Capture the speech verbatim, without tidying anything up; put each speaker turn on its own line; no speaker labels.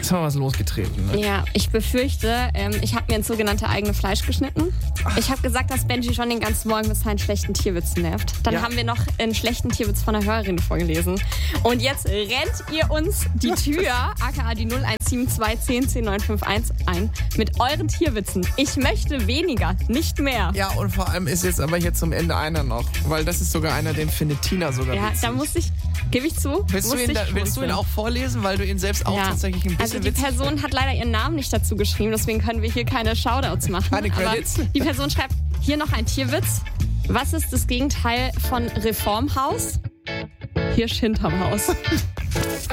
Jetzt haben wir was losgetreten. Ne?
Ja, ich befürchte, ähm, ich habe mir ins sogenannte eigene Fleisch geschnitten. Ich habe gesagt, dass Benji schon den ganzen Morgen mit seinen schlechten Tierwitzen nervt. Dann
Ja.
haben wir noch einen schlechten Tierwitz von der Hörerin vorgelesen. Und jetzt rennt ihr uns die Tür, aka die null eins sieben zwei zehn zehn neun fünf eins ein, mit euren Tierwitzen. Ich möchte weniger, nicht mehr.
Ja, und vor allem ist jetzt aber hier zum Ende einer noch. Weil das ist sogar einer, den findet Tina sogar
Ja,
witzig.
da muss ich, gebe ich zu,
Willst, du
muss
ihn,
ich
da, willst du ihn
schmunzeln.
auch vorlesen, weil du ihn selbst auch
Ja.
tatsächlich ein bisschen
Also die
witzig
Person hat leider ihren Namen nicht dazu geschrieben, deswegen können wir hier keine Shoutouts machen.
Keine
Aber
Credits.
die Person schreibt, hier noch ein Tierwitz. Was ist das Gegenteil von Reformhaus? Hirsch hinterm Haus.